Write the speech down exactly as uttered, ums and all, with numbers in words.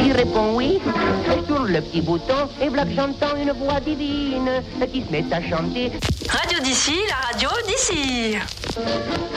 Il répond oui. Sur le petit bouton, et voilà que j'entends une voix divine qui se met à chanter. Radio d'ici, la radio d'ici.